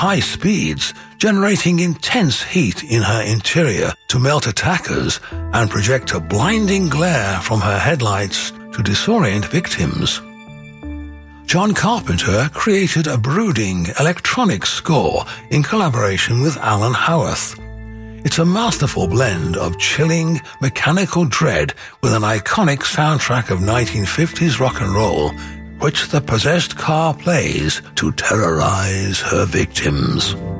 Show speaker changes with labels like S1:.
S1: high speeds, generating intense heat in her interior to melt attackers and project a blinding glare from her headlights to disorient victims. John Carpenter created a brooding electronic score in collaboration with Alan Howarth. It's a masterful blend of chilling, mechanical dread with an iconic soundtrack of 1950s rock and roll, which the possessed car plays to terrorize her victims.